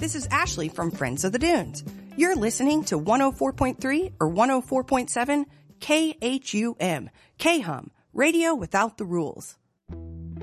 this is Ashley from Friends of the Dunes. You're listening to 104.3 or 104.7 KHUM, KHUM, Radio Without the Rules.